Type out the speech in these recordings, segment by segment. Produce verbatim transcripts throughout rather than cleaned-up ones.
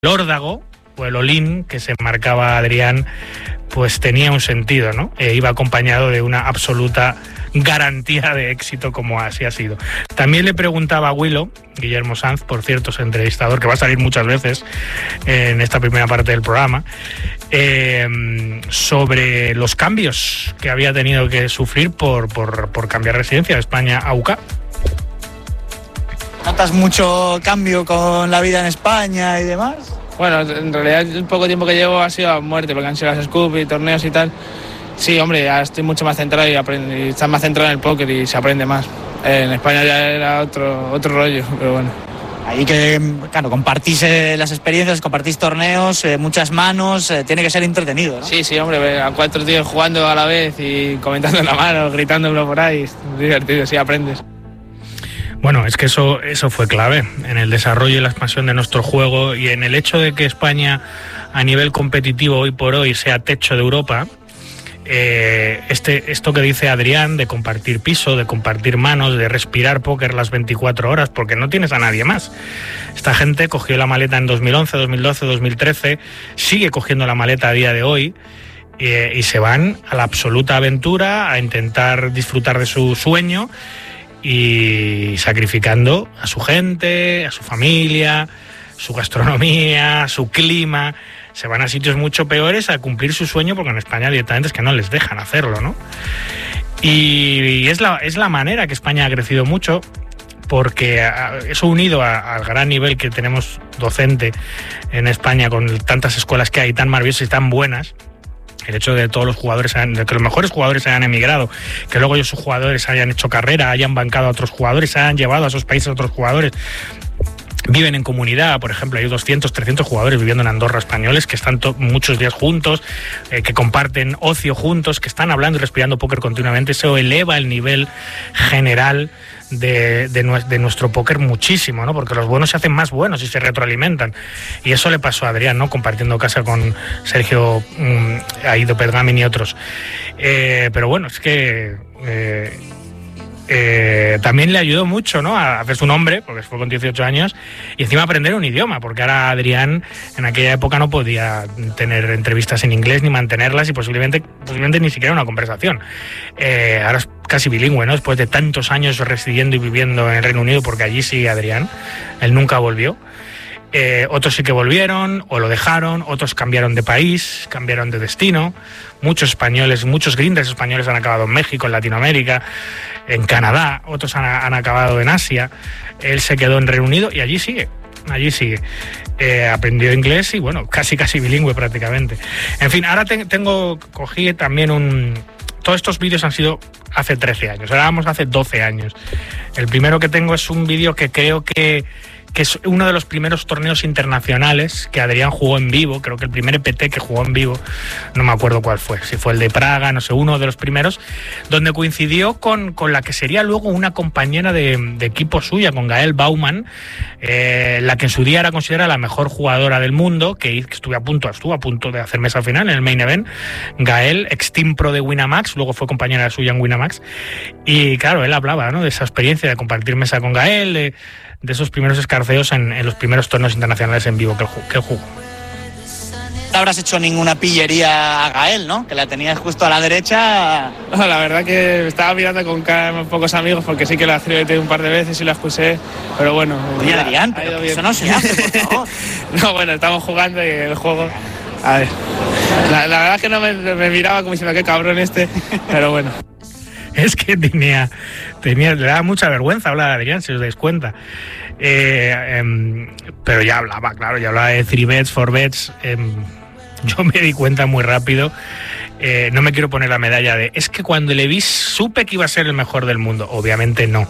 órdago o el olín que se marcaba Adrián, pues tenía un sentido, ¿no? E iba acompañado de una absoluta garantía de éxito, como así ha sido. También le preguntaba a Willow, Guillermo Sanz, por cierto, es entrevistador que va a salir muchas veces en esta primera parte del programa, eh, sobre los cambios que había tenido que sufrir por, por, por cambiar residencia de España a U K. ¿Notas mucho cambio con la vida en España y demás? Bueno, en realidad el poco tiempo que llevo ha sido a muerte, porque han sido las Scoop y torneos y tal. Sí, hombre, ya estoy mucho más centrado y, aprendo, y estás más centrado en el póker y se aprende más. En España ya era otro, otro rollo, pero bueno. Ahí que, claro, compartís eh, las experiencias, compartís torneos, eh, muchas manos, eh, tiene que ser entretenido, ¿no? Sí, sí, hombre, a cuatro tíos jugando a la vez y comentando en la mano, gritándolo por ahí, es divertido, sí, aprendes. Bueno, es que eso, eso fue clave en el desarrollo y la expansión de nuestro juego y en el hecho de que España a nivel competitivo hoy por hoy sea techo de Europa. Eh, este, esto que dice Adrián de compartir piso, de compartir manos, de respirar póker las veinticuatro horas, porque no tienes a nadie más. Esta gente cogió la maleta en dos mil once, dos mil doce, dos mil trece, sigue cogiendo la maleta a día de hoy eh, y se van a la absoluta aventura, a intentar disfrutar de su sueño y sacrificando a su gente, a su familia, su gastronomía, su clima. Se van a sitios mucho peores a cumplir su sueño, porque en España directamente es que no les dejan hacerlo, ¿no? Y es la, es la manera que España ha crecido mucho, porque eso unido a, al gran nivel que tenemos docente en España, con tantas escuelas que hay tan maravillosas y tan buenas, el hecho de que todos los jugadores, de que los mejores jugadores hayan emigrado, que luego ellos sus jugadores hayan hecho carrera, hayan bancado a otros jugadores, hayan llevado a esos países a otros jugadores, viven en comunidad. Por ejemplo, hay doscientos, trescientos jugadores viviendo en Andorra españoles que están to- muchos días juntos, eh, que comparten ocio juntos, que están hablando y respirando póker continuamente. Eso eleva el nivel general de, de, nu- de nuestro póker muchísimo, ¿no? Porque los buenos se hacen más buenos y se retroalimentan. Y eso le pasó a Adrián, ¿no? Compartiendo casa con Sergio mmm, Aido Pergamin y otros. Eh, pero bueno, es que... Eh, Eh, también le ayudó mucho, ¿no?, a hacerse un hombre, porque fue con dieciocho años, y encima aprender un idioma, porque ahora Adrián en aquella época no podía tener entrevistas en inglés ni mantenerlas y posiblemente, posiblemente ni siquiera una conversación. Eh, ahora es casi bilingüe, ¿no?, después de tantos años residiendo y viviendo en el Reino Unido, porque allí sigue Adrián, él nunca volvió. Eh, otros sí que volvieron o lo dejaron, otros cambiaron de país, cambiaron de destino. Muchos españoles, muchos grinders españoles han acabado en México, en Latinoamérica, en Canadá, otros han, han acabado en Asia. Él se quedó en Reino Unido y allí sigue, allí sigue. Eh, aprendió inglés y bueno, casi casi bilingüe prácticamente. En fin, ahora te, tengo, cogí también un... Todos estos vídeos han sido hace trece años, ahora vamos hace doce años. El primero que tengo es un vídeo que creo que que es uno de los primeros torneos internacionales que Adrián jugó en vivo. Creo que el primer E P T que jugó en vivo, no me acuerdo cuál fue, si fue el de Praga, no sé, uno de los primeros, donde coincidió con, con la que sería luego una compañera de, de equipo suya, con Gael Bauman, eh, la que en su día era considerada la mejor jugadora del mundo, que estuvo a punto, estuvo a punto de hacer mesa final en el main event. Gael, ex team pro de Winamax, luego fue compañera suya en Winamax, y claro, él hablaba, ¿no?, de esa experiencia de compartir mesa con Gael, de, de esos primeros escarceos en, en los primeros torneos internacionales en vivo que él, que él jugó. No habrás hecho ninguna pillería a Gael, ¿no?, que la tenías justo a la derecha. No, la verdad que estaba mirando con cara, pocos amigos, porque sí que la accidenté un par de veces y la expulsé, pero bueno. Oye, Adrián, pero eso no se hace, por favor. No, bueno, estamos jugando y el juego... A ver, la, la verdad es que no me, me miraba como diciendo qué cabrón este, pero bueno. Es que tenía, tenía, le daba mucha vergüenza hablar de Adrián, si os dais cuenta. Eh, eh, pero ya hablaba, claro, ya hablaba de three bets, four bets. Eh, yo me di cuenta muy rápido. Eh, no me quiero poner la medalla de es que cuando le vi supe que iba a ser el mejor del mundo. Obviamente no.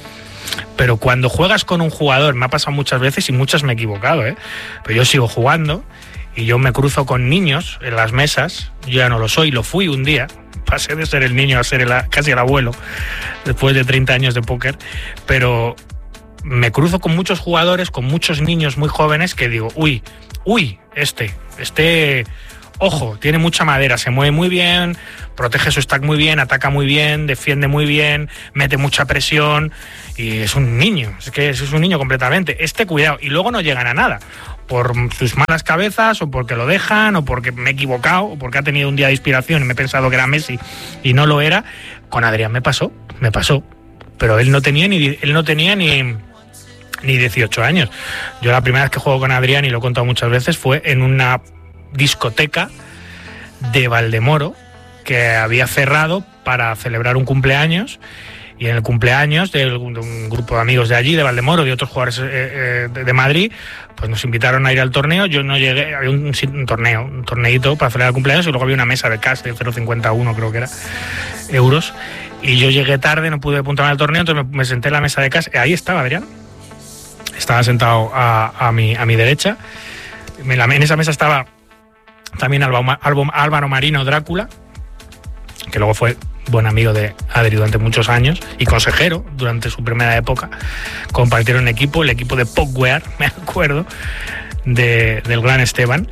Pero cuando juegas con un jugador, me ha pasado muchas veces y muchas me he equivocado, ¿eh? Pero yo sigo jugando y yo me cruzo con niños en las mesas. Yo ya no lo soy, lo fui un día. Pasé de ser el niño a ser el, casi el abuelo después de treinta años de póker, pero me cruzo con muchos jugadores, con muchos niños muy jóvenes que digo, uy, uy, este, este, ojo, tiene mucha madera, se mueve muy bien, protege su stack muy bien, ataca muy bien, defiende muy bien, mete mucha presión y es un niño, es que es un niño completamente. Este, cuidado, y luego no llegan a nada. por sus malas cabezas, o porque lo dejan, o porque me he equivocado, o porque ha tenido un día de inspiración y me he pensado que era Messi y no lo era. Con Adrián me pasó, me pasó, pero él no tenía ni él no tenía ni ni dieciocho años. Yo la primera vez que juego con Adrián, y lo he contado muchas veces, fue en una discoteca de Valdemoro que había cerrado para celebrar un cumpleaños, y en el cumpleaños de un grupo de amigos de allí, de Valdemoro, de otros jugadores eh, de Madrid, pues nos invitaron a ir al torneo. Yo no llegué, había un, un torneo, un torneito para celebrar el cumpleaños, y luego había una mesa de cash de cero coma cincuenta y uno, creo que era, euros, y yo llegué tarde, no pude apuntarme al torneo, entonces me, me senté en la mesa de cash, y ahí estaba Adrián, estaba sentado a, a, mi, a mi derecha. En, la, en esa mesa estaba también Álvaro, Álvaro Marino Drácula, que luego fue buen amigo de Adri durante muchos años y consejero durante su primera época. Compartieron equipo, el equipo de Pogwear, me acuerdo, de, del gran Esteban.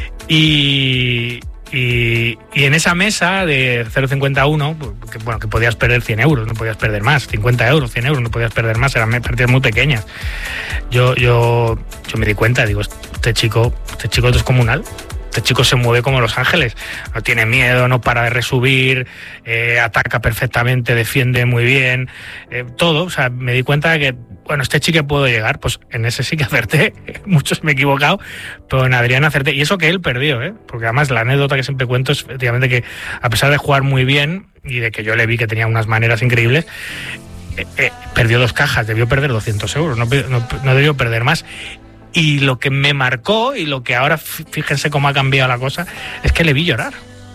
Y, y, y en esa mesa de cero coma cincuenta y uno, que, bueno, que podías perder cien euros, no podías perder más, cincuenta euros, cien euros, no podías perder más, eran partidas muy pequeñas. Yo, yo, yo me di cuenta, digo, este chico, este chico es descomunal. Este chico se mueve como Los Ángeles, no tiene miedo, no para de resubir, eh, ataca perfectamente, defiende muy bien, eh, todo. O sea, me di cuenta de que, bueno, este chico puedo llegar. Pues en ese sí que acerté, muchos me he equivocado, pero en Adrián acerté. Y eso que él perdió, ¿eh? Porque además la anécdota que siempre cuento es efectivamente que, a pesar de jugar muy bien y de que yo le vi que tenía unas maneras increíbles, eh, eh, perdió dos cajas, debió perder doscientos euros, no, no, no debió perder más. Y lo que me marcó, y lo que ahora, fíjense cómo ha cambiado la cosa, es que le vi llorar.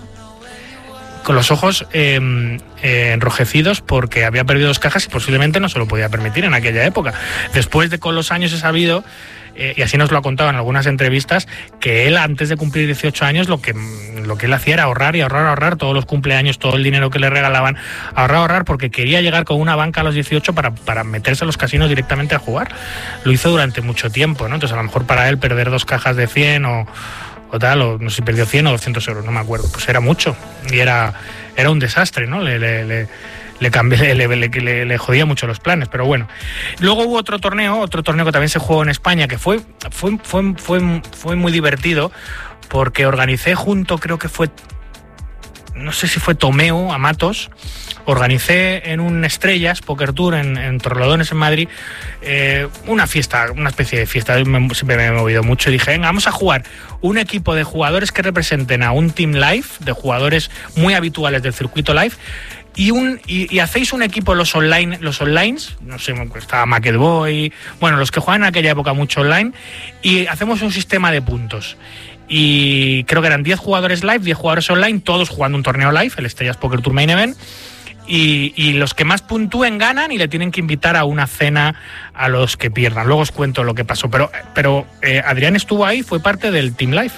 Con los ojos eh, eh, enrojecidos, porque había perdido dos cajas y posiblemente no se lo podía permitir en aquella época. Después de, con los años, he sabido, eh, y así nos lo ha contado en algunas entrevistas, que él, antes de cumplir dieciocho años, lo que, lo que él hacía era ahorrar y ahorrar, ahorrar todos los cumpleaños, todo el dinero que le regalaban, ahorrar, ahorrar, porque quería llegar con una banca a los dieciocho para, para meterse a los casinos directamente a jugar. Lo hizo durante mucho tiempo, ¿no? Entonces, a lo mejor para él perder dos cajas de cien o... o tal, o no sé si perdió cien o doscientos euros, no me acuerdo, pues era mucho, y era, era un desastre, ¿no? Le, le, le, le, cambié, le, le, le, le jodía mucho los planes, pero bueno. Luego hubo otro torneo, otro torneo que también se jugó en España, que fue, fue, fue, fue, fue muy divertido, porque organicé junto, creo que fue, no sé si fue Tomeu Amatos, organicé en un Estrellas Poker Tour en, en Torrelodones, en Madrid, eh, una fiesta, una especie de fiesta. Me, siempre me he movido mucho y dije, venga, vamos a jugar un equipo de jugadores que representen a un Team Live, de jugadores muy habituales del circuito live, y un y, y hacéis un equipo los online, los online, no sé, estaba McElboy, bueno, los que juegan en aquella época mucho online, y hacemos un sistema de puntos. Y creo que eran diez jugadores live, diez jugadores online, todos jugando un torneo live, el Estrellas Poker Tour Main Event. Y, y los que más puntúen ganan, y le tienen que invitar a una cena a los que pierdan. Luego os cuento lo que pasó. Pero, pero eh, Adrián estuvo ahí, fue parte del Team Life.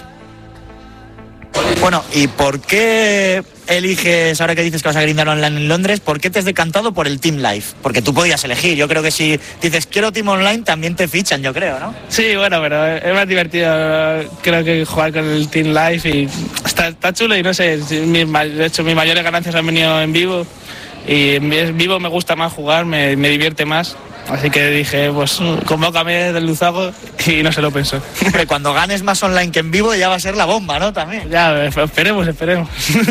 Bueno, ¿y por qué eliges, ahora que dices que vas a grindar online en Londres, por qué te has decantado por el Team Life? Porque tú podías elegir. Yo creo que si dices quiero Team Online, también te fichan, yo creo, ¿no? Sí, bueno, pero es más divertido, creo, que jugar con el Team Life, y está, está chulo, y no sé, mis, de hecho mis mayores ganancias han venido en vivo, y en vivo me gusta más jugar, me, me divierte más. Así que dije, pues convócame del Luzago, y no se lo pensó. Hombre, cuando ganes más online que en vivo ya va a ser la bomba, ¿no? También. Ya, esperemos, esperemos.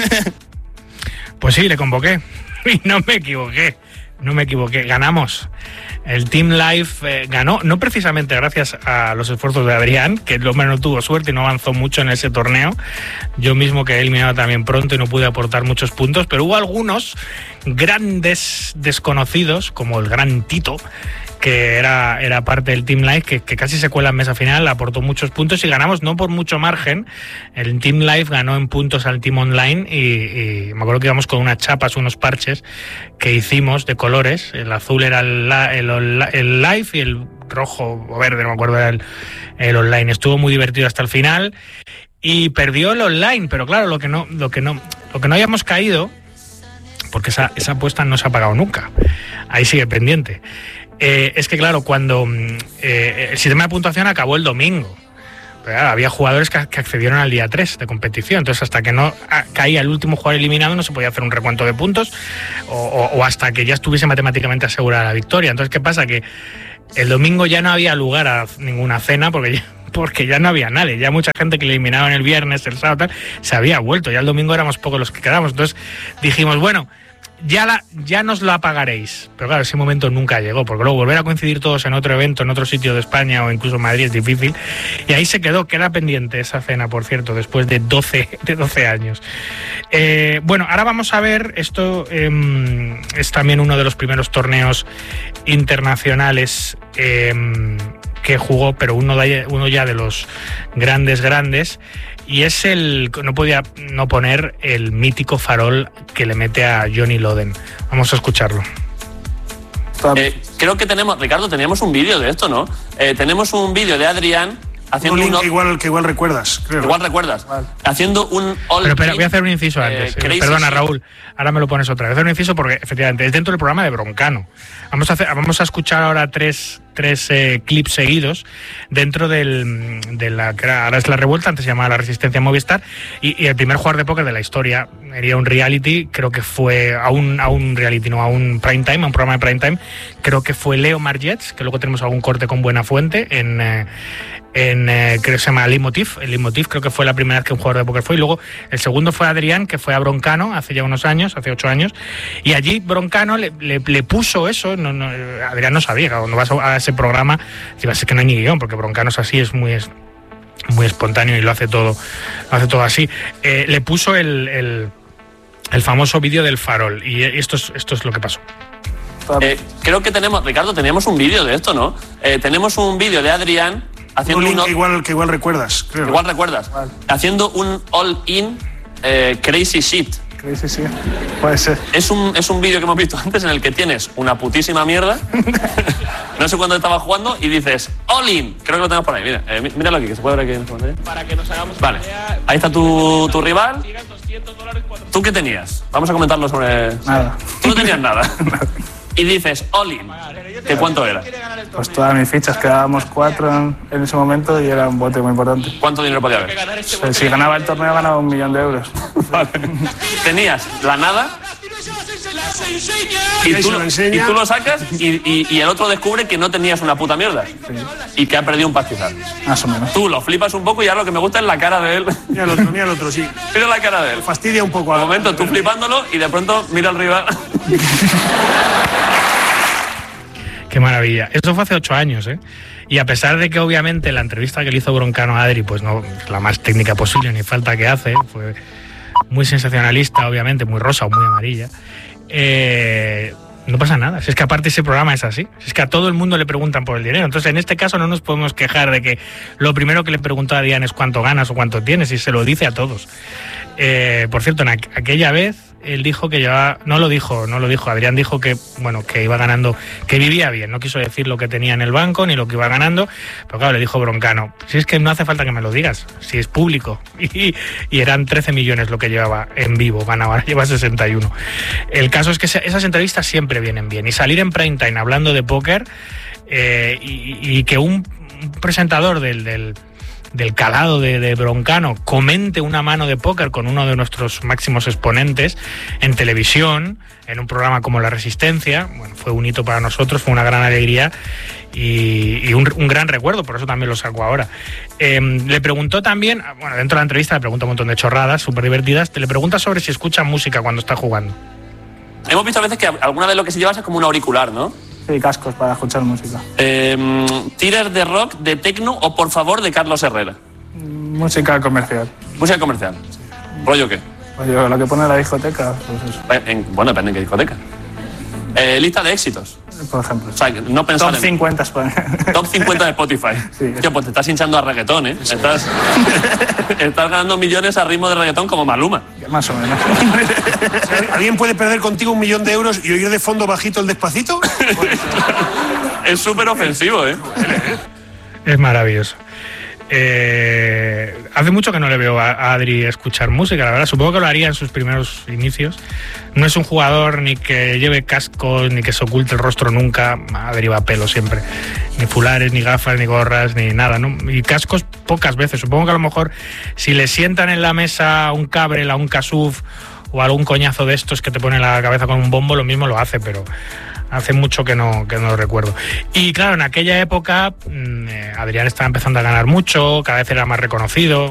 Pues sí, le convoqué y no me equivoqué, no me equivoqué, ganamos. El Team Life eh, ganó, no precisamente gracias a los esfuerzos de Adrián, que el hombre no tuvo suerte y no avanzó mucho en ese torneo. Yo mismo quedé eliminado también pronto y no pude aportar muchos puntos, pero hubo algunos grandes desconocidos, como el gran Tito, que era, era parte del Team Life, que, que casi se cuela en mesa final, aportó muchos puntos y ganamos no por mucho margen. El Team Life ganó en puntos al Team Online, y, y me acuerdo que íbamos con unas chapas, unos parches que hicimos de colores. El azul era el, el, el Live y el rojo o verde, no me acuerdo, era el, el Online. Estuvo muy divertido hasta el final y perdió el Online, pero claro, lo que no, lo que no, lo que no habíamos caído, porque esa, esa apuesta no se ha pagado nunca, ahí sigue pendiente. Eh, es que claro, cuando eh, el sistema de puntuación acabó el domingo, pero, claro, había jugadores que, que accedieron al día tres de competición, entonces hasta que no a, caía el último jugador eliminado no se podía hacer un recuento de puntos, o, o, o hasta que ya estuviese matemáticamente asegurada la victoria. Entonces, ¿qué pasa? Que el domingo ya no había lugar a ninguna cena, porque ya, porque ya no había nadie, ya mucha gente que le eliminaban el viernes, el sábado, tal, se había vuelto, ya el domingo éramos pocos los que quedamos, entonces dijimos, bueno, ya, la, ya nos lo apagaréis, pero claro, ese momento nunca llegó, porque luego volver a coincidir todos en otro evento, en otro sitio de España o incluso en Madrid es difícil, y ahí se quedó, queda pendiente esa cena, por cierto, después de doce, de doce años. Eh, bueno, ahora vamos a ver, esto eh, es también uno de los primeros torneos internacionales eh, que jugó, pero uno, de, uno ya de los grandes, grandes, y es el, no podía no poner el mítico farol que le mete a Johnny Loden. Vamos a escucharlo. Eh, creo que tenemos, Ricardo, teníamos un vídeo de esto, ¿no? Eh, tenemos un vídeo de Adrián haciendo un... un que, igual, que igual recuerdas, creo. Igual recuerdas. Vale. Haciendo un all. Pero, pero voy a hacer un inciso antes. Eh, Perdona, Raúl. Ahora me lo pones otra vez. Voy a hacer un inciso porque, efectivamente, es dentro del programa de Broncano. Vamos a, hacer, vamos a escuchar ahora tres, tres eh, clips seguidos dentro del, de la que ahora es La Revuelta, antes se llamaba La Resistencia Movistar, y, y el primer jugador de póker de la historia. Sería un reality, creo que fue a un, a un reality, no, a un prime time, a un programa de prime time. Creo que fue Leo Margets, que luego tenemos algún corte con Buena Fuente en... Eh, en eh, creo que se llama Leitmotiv. El Leitmotiv creo que fue la primera vez que un jugador de póker fue, y luego el segundo fue Adrián, que fue a Broncano hace ya unos años, hace ocho años, y allí Broncano le, le, le puso eso. No, no, Adrián no sabía, cuando vas a ese programa es que no hay ni guión, porque Broncano es así, es muy, es muy espontáneo y lo hace todo, lo hace todo así. Eh, le puso el, el, el famoso vídeo del farol, y esto es, esto es lo que pasó. Eh, creo que tenemos, Ricardo, teníamos un vídeo de esto, ¿no? Eh, tenemos un vídeo de Adrián haciendo un un... Que igual, que igual recuerdas, creo. Igual recuerdas. Vale. Haciendo un all-in eh, crazy shit. Crazy shit. Puede ser. Es un, es un vídeo que hemos visto antes en el que tienes una putísima mierda. No sé cuándo estaba jugando y dices all-in. Creo que lo tenemos por ahí. Mira, eh, míralo aquí, que se puede ver aquí en pantalla. Para que nos hagamos Vale. Idea, ahí está tu, tu rival. ¿Tú qué tenías? Vamos a comentarlo sobre... Nada. Tú no tenías nada. Y dices all-in. ¿Qué cuánto era? Pues todas mis fichas, quedábamos cuatro en, en ese momento y era un bote muy importante. ¿Cuánto dinero podía haber? Pues si ganaba el torneo ganaba un millón de euros. Vale. Tenías la nada y tú, y tú lo sacas y, y, y el otro descubre que no tenías una puta mierda. Sí. Y que ha perdido un pastizal. Más o menos. Tú lo flipas un poco y ahora lo que me gusta es la cara de él. Mira el otro, mira el otro, sí. Mira la cara de él. Fastidia un poco. Al momento tú flipándolo y de pronto mira al rival. Qué maravilla. Esto fue hace ocho años, ¿eh? Y a pesar de que obviamente la entrevista que le hizo Broncano a Adri, pues no es la más técnica posible, ni falta que hace, fue muy sensacionalista, obviamente, muy rosa o muy amarilla, eh, no pasa nada. Si es que aparte ese programa es así. Si es que a todo el mundo le preguntan por el dinero. Entonces en este caso no nos podemos quejar de que lo primero que le preguntó a Adrián es cuánto ganas o cuánto tienes, y se lo dice a todos. Eh, por cierto, en aqu- aquella vez él dijo que llevaba, no lo dijo, no lo dijo, Adrián dijo que, bueno, que iba ganando, que vivía bien, no quiso decir lo que tenía en el banco ni lo que iba ganando, pero claro, le dijo Broncano, si es que no hace falta que me lo digas, si es público, y, y eran trece millones lo que llevaba en vivo, ganaba, ahora lleva sesenta y uno. El caso es que esas entrevistas siempre vienen bien, y salir en prime time hablando de póker, eh, y, y que un presentador del... del del calado de, de Broncano comente una mano de póker con uno de nuestros máximos exponentes en televisión, en un programa como La Resistencia, bueno, fue un hito para nosotros, fue una gran alegría y, y un, un gran recuerdo, por eso también lo saco ahora. Eh, le preguntó también, bueno, dentro de la entrevista le pregunta un montón de chorradas súper divertidas, le pregunta sobre si escucha música cuando está jugando. Hemos visto a veces que alguna vez lo que se lleva es como un auricular, ¿no? Sí, cascos para escuchar música. Eh, ¿Tires de rock, de techno o por favor de Carlos Herrera? Música comercial. Música comercial. ¿Rollo qué? Pues yo, lo que pone la discoteca, pues eso. En, bueno, depende de qué discoteca. Eh, lista de éxitos. Por ejemplo. O sea, no pensar Top en... cincuenta España. Top cincuenta de Spotify. Sí. Tío, pues te estás hinchando a reggaetón, ¿eh? Sí. Estás, estás ganando millones a ritmo de reggaetón como Maluma. Más o menos. ¿Alguien puede perder contigo un millón de euros y oír de fondo bajito el Despacito? Es súper ofensivo, ¿eh? Es maravilloso. Eh, hace mucho que no le veo a Adri escuchar música, la verdad. Supongo que lo haría en sus primeros inicios. No es un jugador ni que lleve cascos, ni que se oculte el rostro nunca. Adri va a pelo siempre. Ni fulares, ni gafas, ni gorras, ni nada, ¿no? Y cascos pocas veces. Supongo que a lo mejor si le sientan en la mesa un Cabrel, a un Casuf o algún coñazo de estos que te pone la cabeza con un bombo, lo mismo lo hace, pero Hace mucho que no, que no lo recuerdo. Y claro, en aquella época eh, Adrián estaba empezando a ganar mucho, cada vez era más reconocido.